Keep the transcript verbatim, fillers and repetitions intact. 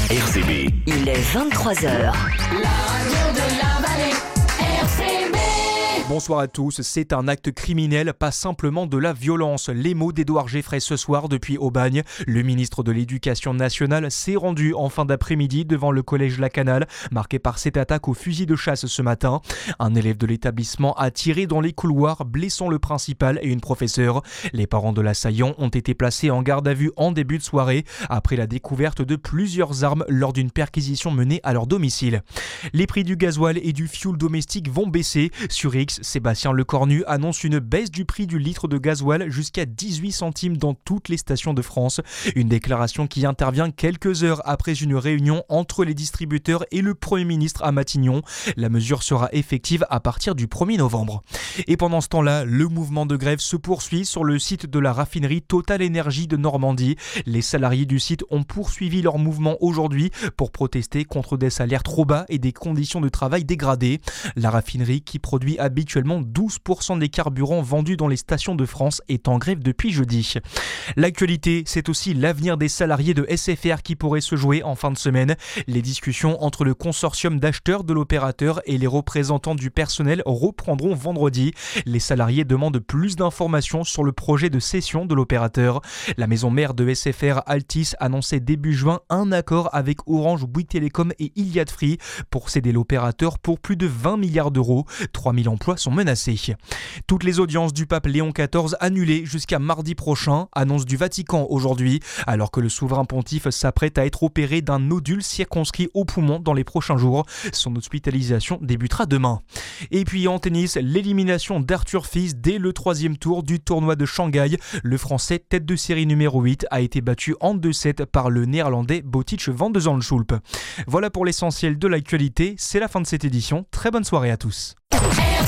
R C B. Il est vingt-trois heures. La radio de la vallée, R C B. Bonsoir à tous, c'est un acte criminel, pas simplement de la violence. Les mots d'Édouard Geffray ce soir depuis Aubagne. Le ministre de l'Éducation nationale s'est rendu en fin d'après-midi devant le collège Lacanal, marqué par cette attaque au fusil de chasse ce matin. Un élève de l'établissement a tiré dans les couloirs, blessant le principal et une professeure. Les parents de l'assaillant ont été placés en garde à vue en début de soirée, après la découverte de plusieurs armes lors d'une perquisition menée à leur domicile. Les prix du gasoil et du fioul domestique vont baisser. Sur X, Sébastien Lecornu annonce une baisse du prix du litre de gasoil jusqu'à dix-huit centimes dans toutes les stations de France. Une déclaration qui intervient quelques heures après une réunion entre les distributeurs et le Premier ministre à Matignon. La mesure sera effective à partir du premier novembre. Et pendant ce temps-là, le mouvement de grève se poursuit sur le site de la raffinerie Total Énergie de Normandie. Les salariés du site ont poursuivi leur mouvement aujourd'hui pour protester contre des salaires trop bas et des conditions de travail dégradées. La raffinerie, qui produit habituellement douze pour cent des carburants vendus dans les stations de France, est en grève depuis jeudi. L'actualité, c'est aussi l'avenir des salariés de S F R qui pourrait se jouer en fin de semaine. Les discussions entre le consortium d'acheteurs de l'opérateur et les représentants du personnel reprendront vendredi. Les salariés demandent plus d'informations sur le projet de cession de l'opérateur. La maison mère de S F R, Altis, annonçait début juin un accord avec Orange, Bouygues Télécom et Iliad Free pour céder l'opérateur pour plus de vingt milliards d'euros. trois mille emplois sont menacés. Toutes les audiences du pape Léon quatorze annulées jusqu'à mardi prochain, annonce du Vatican aujourd'hui, alors que le souverain pontife s'apprête à être opéré d'un nodule circonscrit au poumon dans les prochains jours. Son hospitalisation débutera demain. Et puis en tennis, l'élimination d'Arthur Fils dès le troisième tour du tournoi de Shanghai. Le Français, tête de série numéro huit, a été battu en deux sept par le Néerlandais Botic van de Zandschulp. Voilà pour l'essentiel de l'actualité, c'est la fin de cette édition. Très bonne soirée à tous. R